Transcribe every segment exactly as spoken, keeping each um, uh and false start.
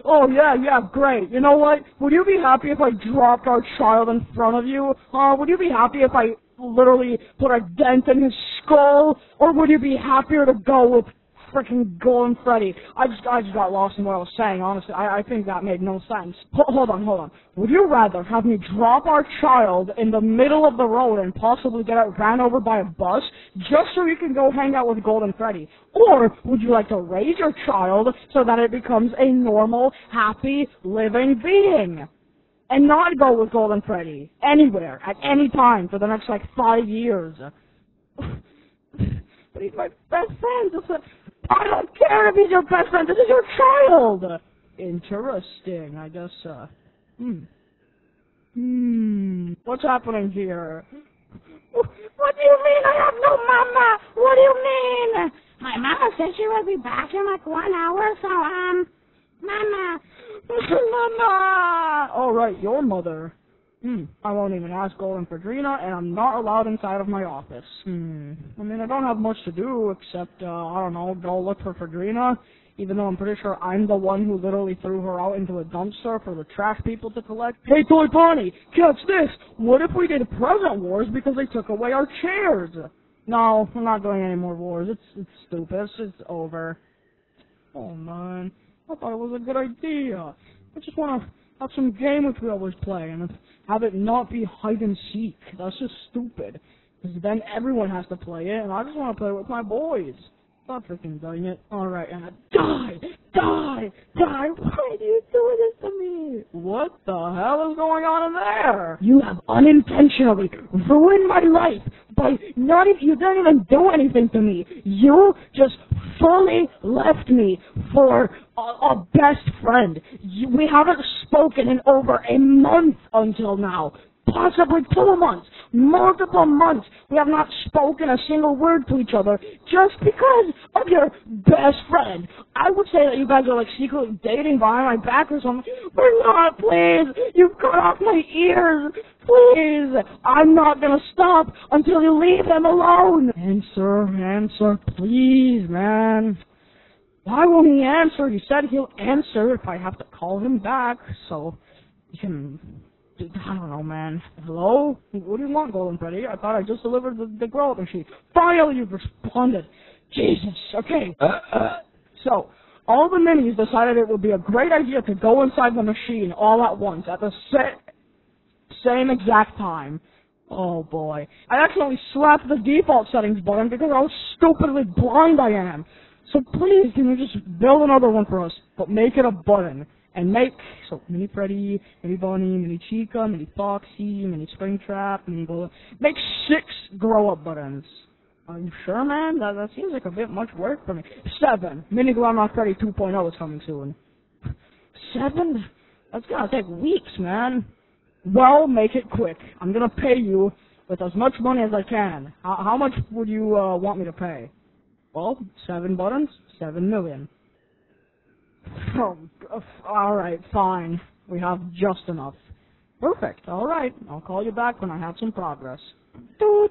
Oh, yeah, yeah, great. You know what? Would you be happy if I dropped our child in front of you? Uh, would you be happy if I literally put a dent in his skull? Or would you be happier to go with freaking Golden Freddy? I just, I just got lost in what I was saying, honestly. I, I think that made no sense. Ho- hold on, hold on. Would you rather have me drop our child in the middle of the road and possibly get it ran over by a bus just so you can go hang out with Golden Freddy? Or would you like to raise your child so that it becomes a normal, happy, living being? And not go with Golden Freddy anywhere, at any time, for the next, like, five years. But he's my best friend. This is- I don't care if he's your best friend. This is your child. Interesting. I guess, uh, hmm. Hmm. What's happening here? What do you mean I have no mama? What do you mean? My mama said she would be back in like one hour, so, um, mama. Mama! All right, your mother. Hmm. I won't even ask Golden Fredrina, and I'm not allowed inside of my office. Hmm. I mean, I don't have much to do except, uh, I don't know, go look for Fredrina, even though I'm pretty sure I'm the one who literally threw her out into a dumpster for the trash people to collect. Hey, Toy Bonnie, catch this! What if we did present wars because they took away our chairs? No, we're not doing any more wars. It's, it's stupid. It's, it's over. Oh, man. I thought it was a good idea. I just want to have some game which we always play, and have it not be hide and seek. That's just stupid. Because then everyone has to play it, and I just want to play with my boys. Stop freaking doing it. Alright, and die! Die! Die! Why do you do this to me? What the hell is going on in there? You have unintentionally ruined my life by not even, you didn't even do anything to me. You just fully left me for a, a best friend. You, we haven't spoken in over a month until now. Possibly two months, multiple months. We have not spoken a single word to each other just because of your best friend. I would say that you guys are like secretly dating behind my back or something. We're not, please. You cut off my ears. Please. I'm not going to stop until you leave them alone. Answer, answer, please, man. Why won't he answer? He said he'll answer if I have to call him back, so he can... I don't know, man. Hello? What do you want, Golden Freddy? I thought I just delivered the, the grow-up machine. Finally, you've responded. Jesus. Okay. Uh, uh. So, all the minis decided it would be a great idea to go inside the machine all at once at the sa- same exact time. Oh, boy. I accidentally slapped the default settings button because how stupidly blind I am. So please, can you just build another one for us, but make it a button. And make, so, Mini Freddy, Mini Bonnie, Mini Chica, Mini Foxy, Mini Springtrap, Mini Golden. Make six grow-up buttons. Are you sure, man? That, that seems like a bit much work for me. Seven. Mini Grandma Freddy two point oh is coming soon. Seven? That's gonna take weeks, man. Well, make it quick. I'm gonna pay you with as much money as I can. How, how much would you uh, want me to pay? Well, seven buttons, seven million. Oh, alright, fine. We have just enough. Perfect, alright. I'll call you back when I have some progress. Dude,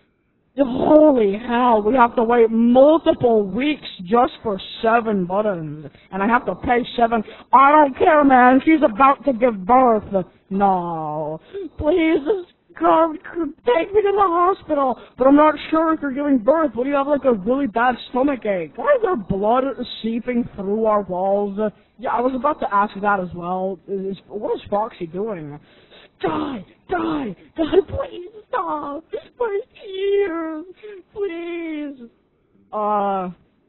holy hell, we have to wait multiple weeks just for seven buttons. And I have to pay seven. I don't care, man. She's about to give birth. No. Please, just come, take me to the hospital. But I'm not sure if you're giving birth. What do you have, like a really bad stomach ache? Why is there blood seeping through our walls? Yeah, I was about to ask that as well. Is, what is Foxy doing? Die! Die! Die! Please stop! My ears! Please! Uh,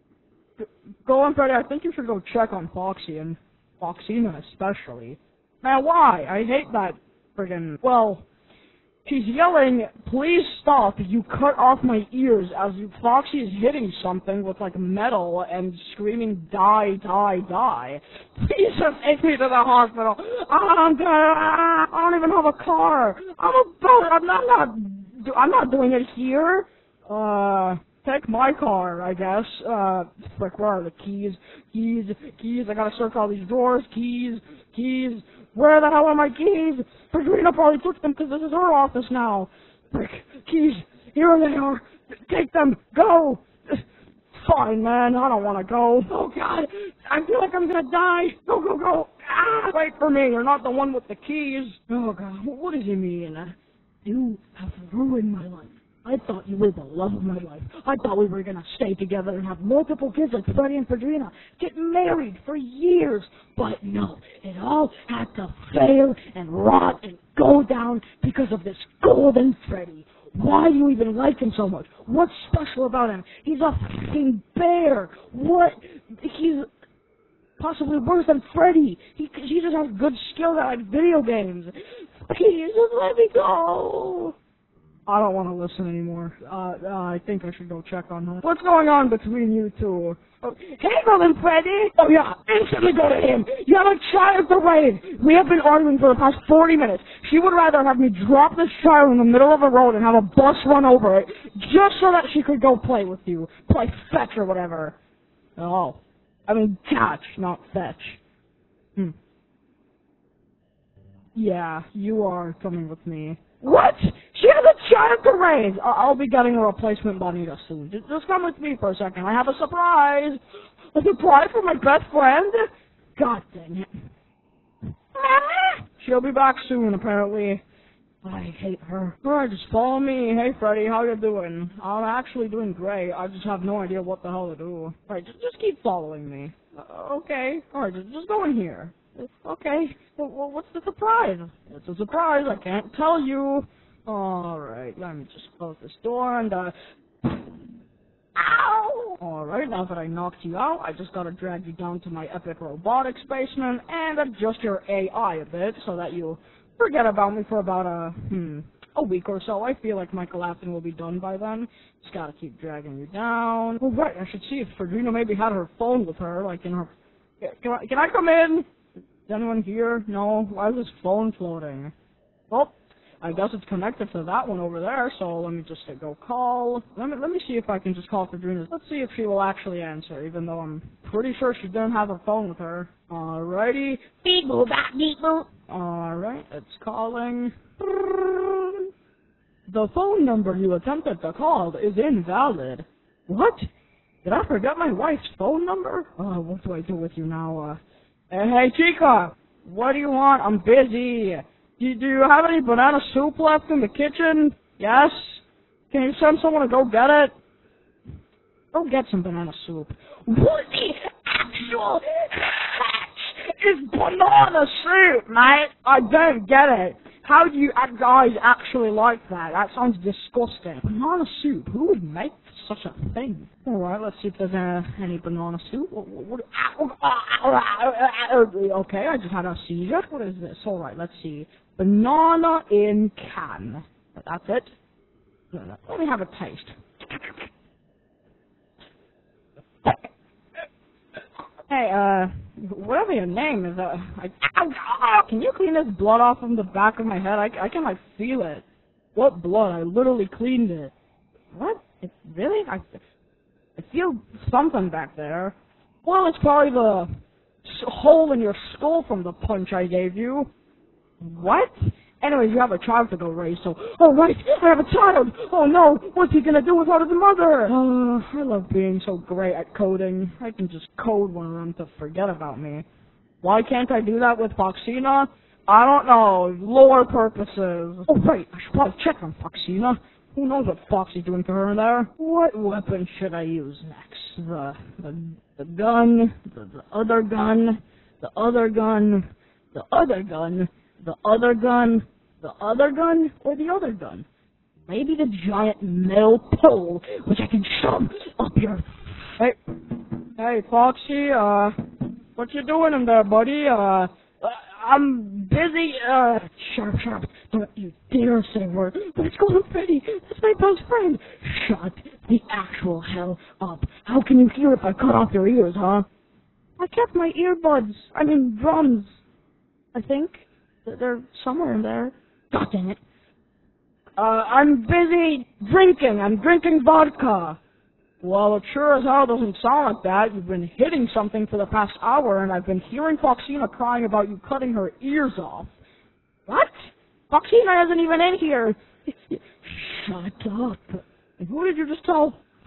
go on, Freddy. I think you should go check on Foxy, and Foxina especially. Man, why? I hate that friggin'... Well, she's yelling, please stop, you cut off my ears, as Foxy is hitting something with, like, metal and screaming, die, die, die. Please just take me to the hospital. I'm gonna, I don't even have a car. I'm a boat. I'm not, not, I'm not doing it here. Uh, take my car, I guess. Uh, frick, where are the keys? Keys, keys, I gotta search all these drawers. Keys, keys. Where the hell are my keys? Fredrina probably took them because this is her office now. Frick, keys, here they are. Take them, go. Fine, man, I don't want to go. Oh, God, I feel like I'm going to die. Go, go, go. Ah, wait for me. You're not the one with the keys. Oh, God. What does he mean? You have ruined my life. I thought you were the love of my life. I thought we were going to stay together and have multiple kids like Freddie and Fredrina. Get married for years. But no, it all had to fail and rot and go down because of this golden Freddie. Why do you even like him so much? What's special about him? He's a fucking bear. What? He's possibly worse than Freddie. He, he just has good skills at like video games. Please just let me go. I don't want to listen anymore. Uh, uh, I think I should go check on her. What's going on between you two? Oh, hey, Golden Freddy! Oh, yeah, instantly go to him! You have a child to raise! We have been arguing for the past forty minutes. She would rather have me drop this child in the middle of a road and have a bus run over it, just so that she could go play with you. Play fetch or whatever. Oh. I mean, catch, not fetch. Hmm. Yeah, you are coming with me. What? She has a child to raise! I'll be getting a replacement Bonita soon. Just, just come with me for a second. I have a surprise! A surprise for my best friend? God dang it. She'll be back soon, apparently. I hate her. Alright, just follow me. Hey, Freddy, how you doing? I'm actually doing great. I just have no idea what the hell to do. Alright, just, just keep following me. Uh, okay. Alright, just, just go in here. Okay, well, what's the surprise? It's a surprise, I can't tell you. Alright, let me just close this door and, uh... Ow! Alright, now that I knocked you out, I just gotta drag you down to my epic robotics basement and adjust your A I a bit so that you forget about me for about, a hmm, a week or so. I feel like my collapsing will be done by then. Just gotta keep dragging you down. Oh, right, I should see if Fredrina maybe had her phone with her, like in her... Can I, can I come in? Is anyone here? No? Why is this phone floating? Well, I guess it's connected to that one over there, so let me just uh, go call. Let me let me see if I can just call Fredrina. Let's see if she will actually answer, even though I'm pretty sure she didn't have her phone with her. Alrighty. Beep boop, beep boop. Alright, it's calling. The phone number you attempted to call is invalid. What? Did I forget my wife's phone number? Oh, what do I do with you now? Uh, hey, Chica! What do you want? I'm busy. Do, do you have any banana soup left in the kitchen? Yes? Can you send someone to go get it? Go get some banana soup. What the actual heck is banana soup, mate? I don't get it. How do you guys actually like that? That sounds disgusting. Banana soup? Who would make such a thing? Alright, let's see if there's uh, any banana soup. What, what, okay, I just had a seizure. What is this? Alright, let's see. Banana in can. That's it. Let me have a taste. Hey, uh, whatever your name is, uh, I, ow, ow, can you clean this blood off from the back of my head? I, I can, like, feel it. What blood? I literally cleaned it. What? It, really? I, I feel something back there. Well, it's probably the hole in your skull from the punch I gave you. What? Anyways, you have a child to go raise, so... Oh, right, I have a child! Oh, no, what's he gonna do without his mother? Uh, I love being so great at coding. I can just code one of them to forget about me. Why can't I do that with Foxina? I don't know, lore purposes. Oh, right, I should probably check on Foxina. Who knows what Foxy's doing to her in there? What weapon should I use next? The, the, the gun, the, the other gun, the other gun, the other gun... The other gun, the other gun, or the other gun? Maybe the giant metal pole, which I can shove up your... Hey, hey, Foxy, uh, what you doing in there, buddy? Uh, I'm busy, uh, sharp, sharp, don't you dare say a word. But it's going Freddy, that's my best friend. Shut the actual hell up. How can you hear if I cut off your ears, huh? I kept my earbuds, I mean drums, I think. They're somewhere in there. God dang it. Uh, I'm busy drinking. I'm drinking vodka. Well, it sure as hell doesn't sound like that. You've been hitting something for the past hour, and I've been hearing Foxina crying about you cutting her ears off. What? Foxina isn't even in here. Shut up. And who did you just tell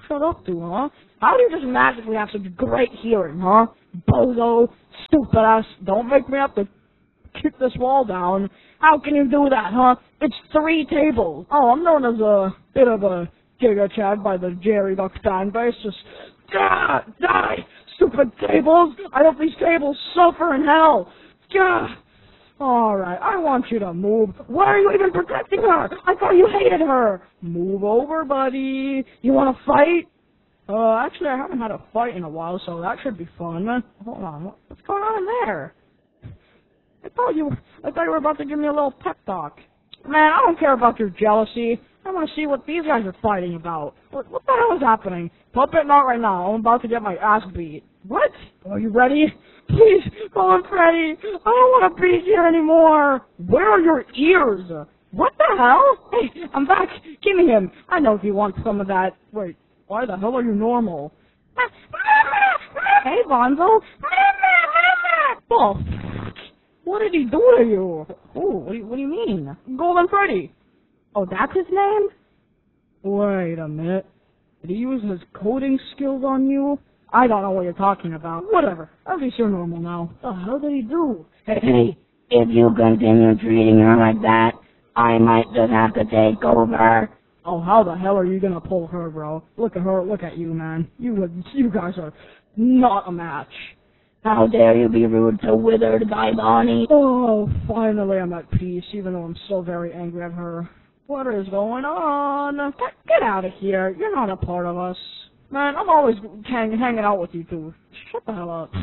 shut up to, huh? How do you just magically have such great hearing, huh? Bozo, stupid ass, don't make me have to kick this wall down. How can you do that, huh? It's three tables. Oh, I'm known as a bit of a Giga Chad by the Jerry Duck fan base. Just, ah, die, stupid tables. I hope these tables suffer in hell. Gah. Alright, I want you to move. Why are you even protecting her? I thought you hated her. Move over, buddy. You want to fight? Uh, actually, I haven't had a fight in a while, so that should be fun. Hold on, what's going on in there? I thought you, I thought you were about to give me a little pep talk. Man, I don't care about your jealousy. I want to see what these guys are fighting about. What, what the hell is happening? Puppet, not right now. I'm about to get my ass beat. What? Are you ready? Please, go on, Freddy. I don't want to be here anymore. Where are your ears? What the hell? Hey, I'm back. Give me him. I know if you want some of that. Wait, why the hell are you normal? Hey, Bonzo. Oh, what did he do to you? Oh, what do you, what do you mean? Golden Freddy. Oh, that's his name? Wait a minute. Did he use his coding skills on you? I don't know what you're talking about. Whatever. At least you're normal now. What the hell did he do? Hey, if you continue treating her like that, I might just have to take over. Oh, how the hell are you gonna pull her, bro? Look at her, look at you, man. You you guys are not a match. How dare you be rude to Withered by Bonnie? Oh, finally I'm at peace, even though I'm still very angry at her. What is going on? Get, get out of here. You're not a part of us. Man, I'm always hang, hanging out with you two. Shut the hell up.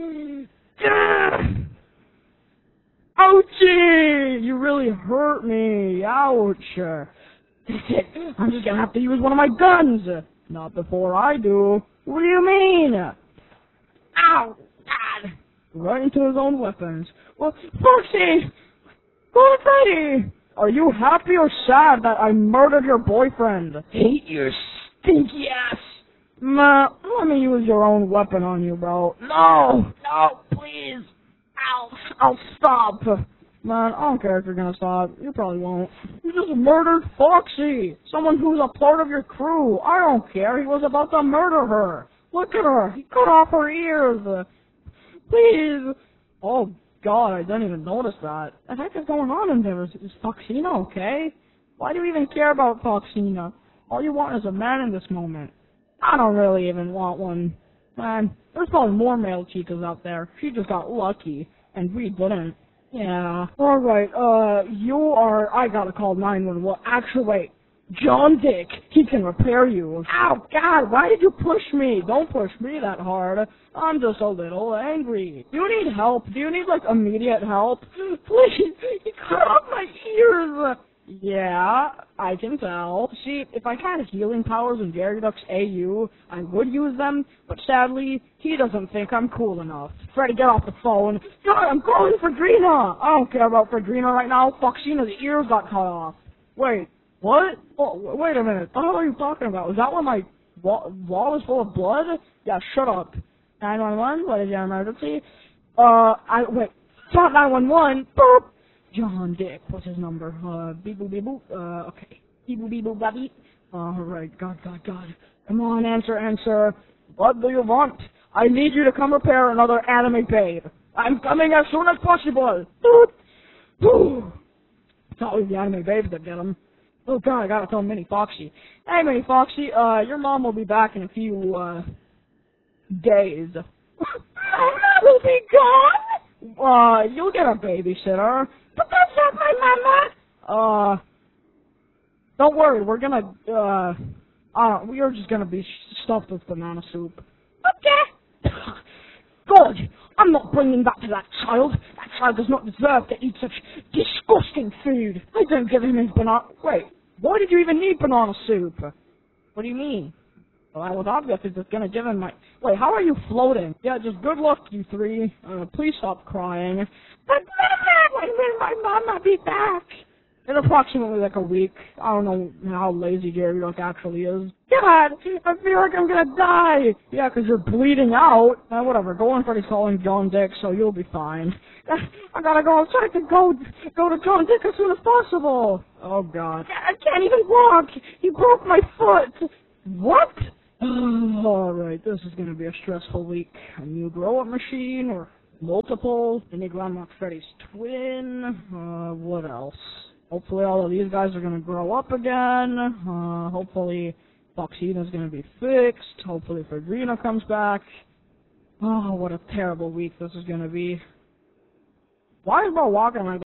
Ouchie! You really hurt me. Ouch. I'm just gonna have to use one of my guns. Not before I do. What do you mean? Ow! God! Right into his own weapons. Well, Foxy! Golden Freddy! Are you happy or sad that I murdered your boyfriend? Hate your stinky ass! Ma, let me use your own weapon on you, bro. No! No, please! Ow! I'll stop! Man, I don't care if you're gonna stop. You probably won't. You just murdered Foxy! Someone who's a part of your crew. I don't care. He was about to murder her. Look at her. He cut off her ears. Please! Oh, God, I didn't even notice that. What the heck is going on in there? Is, is Foxina okay? Why do you even care about Foxina? All you want is a man in this moment. I don't really even want one. Man, there's probably more male chicas out there. She just got lucky, and we didn't. Yeah. Alright, uh, you are... I gotta call nine one one. Actually, wait. John Dick, he can repair you. Ow, God, why did you push me? Don't push me that hard. I'm just a little angry. Do you need help? Do you need, like, immediate help? Please, you cut off my ears. Yeah, I can tell. See, if I had healing powers in Jerry Duck's A U, I would use them, but sadly, he doesn't think I'm cool enough. Freddy, get off the phone. God, I'm calling Fredrina. I don't care about Fredrina right now. Foxina's ears got cut off. Wait. What? Oh, wait a minute. What the hell are you talking about? Is that when my wall, wall is full of blood? Yeah, shut up. nine one one, what is your emergency? Uh, I, wait. Stop nine one one. Boop. John Dick, what's his number? Uh, beep boop beep boop. Uh, okay. Beep boop beep boop blah beep. Alright, God, God, God. Come on, answer, answer. What do you want? I need you to come repair another anime babe. I'm coming as soon as possible. Boop. Boop. It's always the anime babes that get him. Oh God, I gotta tell Minnie Foxy. Hey Minnie Foxy, uh, your mom will be back in a few, uh, days. My mom will be gone? Uh, you'll get a babysitter. But that's not my mama! Uh, don't worry, we're gonna, uh, uh, we're just gonna be stuffed with banana soup. Okay! God, I'm not bringing that to that child. That child does not deserve to eat such disgusting food. I didn't give him his banana... Wait, why did you even need banana soup? What do you mean? Well, that was obvious. It's just gonna give him my... Wait, how are you floating? Yeah, just good luck, you three. Uh, please stop crying. But Mama, when will my mama be back? In approximately like a week. I don't know how lazy Jerry Duck actually is. God, I feel like I'm gonna die. Yeah, 'cause you're bleeding out. Uh, whatever, go on Freddy's calling John Dick, so you'll be fine. I gotta go outside to go, go to John Dick as soon as possible. Oh God. I can't even walk. He broke my foot. What? Alright, this is gonna be a stressful week. A new grow-up machine, or multiple, the new Grandma Freddy's twin, uh, what else? Hopefully all of these guys are gonna grow up again, uh, hopefully Foxina's gonna be fixed, hopefully Fredrina comes back. Oh, what a terrible week this is gonna be. Why is Bro walking like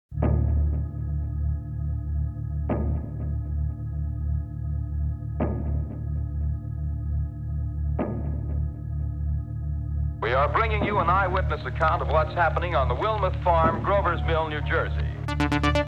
We are bringing you an eyewitness account of what's happening on the Wilmuth Farm, Grover's Mill, New Jersey.